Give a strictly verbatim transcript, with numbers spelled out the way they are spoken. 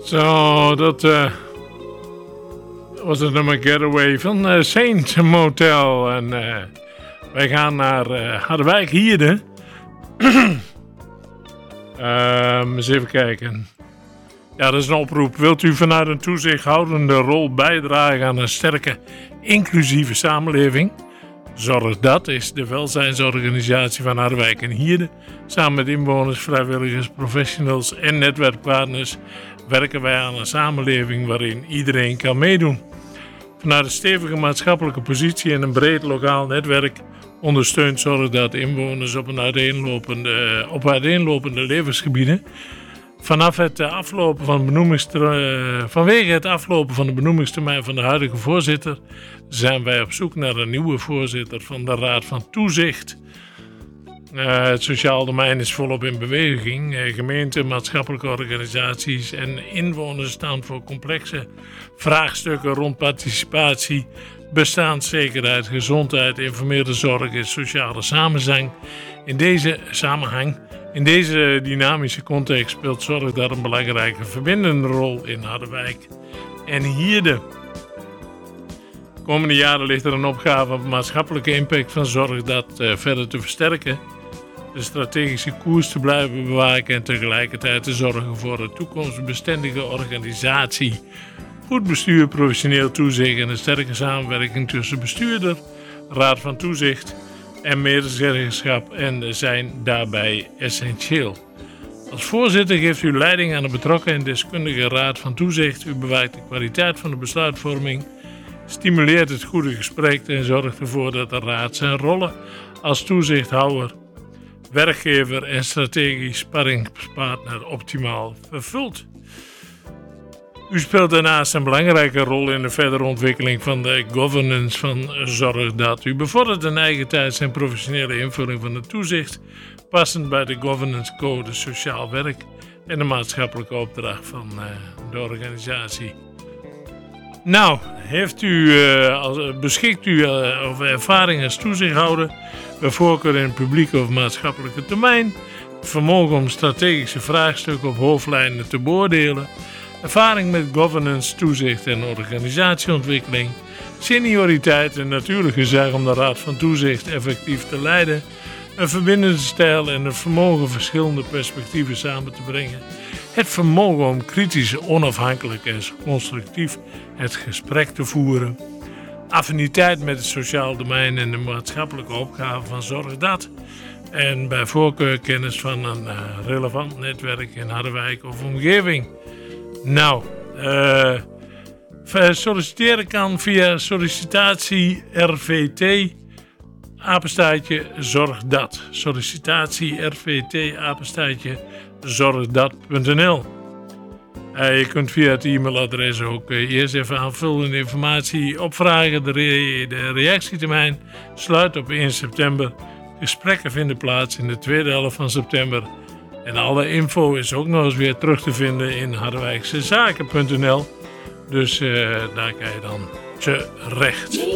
Zo, dat uh, was het nummer Getaway van uh, Saint Motel. En uh, wij gaan naar uh, Harderwijk, Hierde. uh, eens even kijken. Ja, dat is een oproep. Wilt u vanuit een toezichthoudende rol bijdragen aan een sterke, inclusieve samenleving? Zorg dat is de welzijnsorganisatie van Harderwijk en Hierde. Samen met inwoners, vrijwilligers, professionals en netwerkpartners werken wij aan een samenleving waarin iedereen kan meedoen. Vanuit een stevige maatschappelijke positie en een breed lokaal netwerk ondersteunt Zorg dat inwoners op een uiteenlopende, op uiteenlopende levensgebieden. Vanaf het aflopen van benoemingster, vanwege het aflopen van de benoemingstermijn van de huidige voorzitter zijn wij op zoek naar een nieuwe voorzitter van de Raad van Toezicht. Uh, het sociaal domein is volop in beweging. Uh, gemeenten, maatschappelijke organisaties en inwoners staan voor complexe vraagstukken rond participatie, bestaanszekerheid, gezondheid, informele zorg en sociale samenzang. In deze samenhang, in deze dynamische context speelt Zorg dat een belangrijke verbindende rol in Harderwijk en Hierde. De komende jaren ligt er een opgave om maatschappelijke impact van Zorg dat uh, verder te versterken, de strategische koers te blijven bewaken en tegelijkertijd te zorgen voor een toekomstbestendige organisatie. Goed bestuur, professioneel toezicht en een sterke samenwerking tussen bestuurder, Raad van Toezicht en medezeggenschap en zijn daarbij essentieel. Als voorzitter geeft u leiding aan de betrokken en deskundige Raad van Toezicht. U bewaakt de kwaliteit van de besluitvorming, stimuleert het goede gesprek en zorgt ervoor dat de Raad zijn rollen als toezichthouder, werkgever en strategisch sparringspartner optimaal vervult. U speelt daarnaast een belangrijke rol in de verdere ontwikkeling van de governance van Zorg dat. U bevordert een eigen tijds en professionele invulling van het toezicht, passend bij de governance code sociaal werk en de maatschappelijke opdracht van uh, de organisatie. Nou, heeft u, uh, als, beschikt u uh, over ervaring als toezichthouder, bij voorkeur in het publieke of maatschappelijke domein, vermogen om strategische vraagstukken op hoofdlijnen te beoordelen, ervaring met governance, toezicht en organisatieontwikkeling, senioriteit en natuurlijk gezag om de Raad van Toezicht effectief te leiden, een verbindende stijl en het vermogen verschillende perspectieven samen te brengen, het vermogen om kritisch, onafhankelijk en constructief het gesprek te voeren, affiniteit met het sociaal domein en de maatschappelijke opgave van Zorg dat, en bij voorkeur kennis van een uh, relevant netwerk in Harderwijk of omgeving. Nou, uh, solliciteren kan via sollicitatie R V T, apenstaartje Zorg dat. Sollicitatie R V T, apenstaartje zorgdat punt n l. Uh, je kunt via het e-mailadres ook uh, eerst even aanvullende informatie opvragen. De, re- de reactietermijn sluit op eerste september. Gesprekken vinden plaats in de tweede helft van september. En alle info is ook nog eens weer terug te vinden in harderwijksezaken punt n l. Dus uh, daar kan je dan terecht.